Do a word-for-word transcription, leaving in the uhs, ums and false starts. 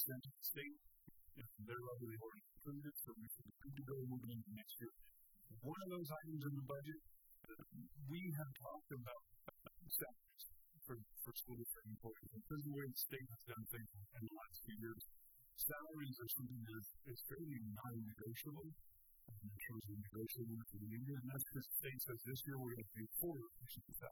sent to the state, and they're already already approved it, so we could be going moving into next year. One of those items in the budget, we have talked about salaries for, for school district employees. Because of the way the state has done things in the last few years, salaries are something that is, is fairly non-negotiable in terms of negotiating with the union, and that's because the state says this year we're going to pay four percent of that.